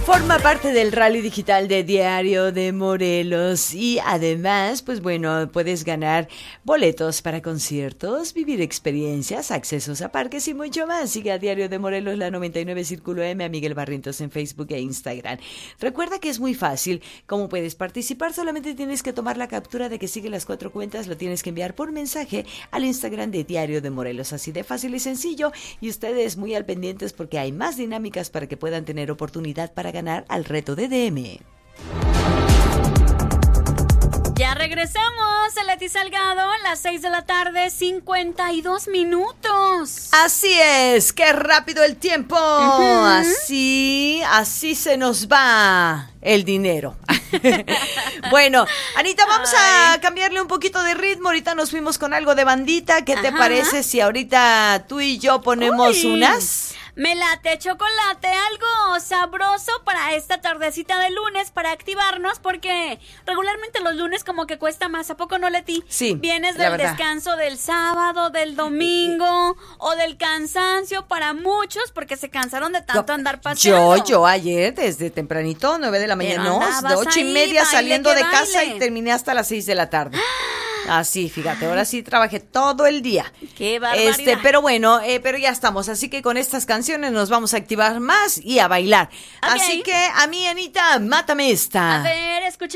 Forma parte del Rally Digital de Diario de Morelos y además, pues bueno, puedes ganar boletos para conciertos, vivir experiencias, accesos a parques y mucho más. Sigue a Diario de Morelos, la 99 Círculo M, a Miguel Barrientos en Facebook e Instagram. Recuerda que es muy fácil. ¿Cómo puedes participar? Solamente tienes que tomar la captura de que sigue las 4 cuentas, lo tienes que enviar por mensaje al Instagram de Diario de Morelos. Así de fácil y sencillo. Y ustedes muy al pendientes porque hay más dinámicas para que puedan tener oportunidad para ganar al reto de DM. Ya regresamos a Leti Salgado a las 6 de la tarde, 52 minutos. Así es, qué rápido el tiempo. Así se nos va el dinero. Bueno, Anita, vamos a cambiarle un poquito de ritmo. Ahorita nos fuimos con algo de bandita. ¿Qué te parece si ahorita tú y yo ponemos unas? Me late chocolate, algo sabroso para esta tardecita de lunes, para activarnos, porque regularmente los lunes como que cuesta más, ¿a poco no, Leti? Sí, vienes del descanso del sábado, del domingo, o del cansancio para muchos, porque se cansaron de tanto andar paseando. Yo ayer desde tempranito, 9 de la mañana, no, de 8:30 saliendo de casa y terminé hasta las 6 de la tarde. Así, fíjate, ahora sí trabajé todo el día. ¡Qué barbaridad! Pero bueno, pero ya estamos, así que con estas canciones nos vamos a activar más y a bailar. Okay. Así que a mí, Anita, mátame esta. A ver, escucha.